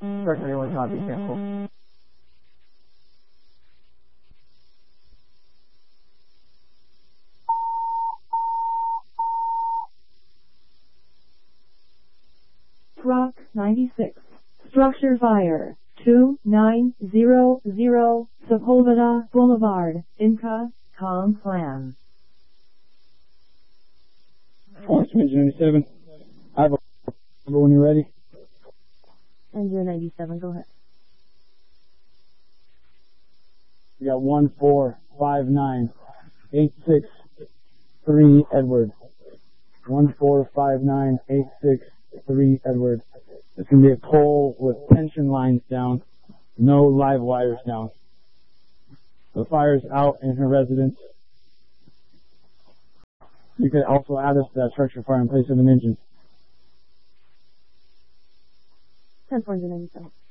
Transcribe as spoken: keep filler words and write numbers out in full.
Structure anyone cannot be canceled. Rock ninety-six. Structure fire. two nine zero zero Sepulveda Boulevard, Inca, Complan. Force Engine ninety-seven. I have a number when you're ready. Engine ninety-seven, go ahead. We got one four five nine eight six three Edward. One four five nine eight six three Edward. It's going to be a pole with tension lines down, no live wires down. The fire's out in her residence. You could also add us to that structure fire in place of an engine. ten four ninety-seven.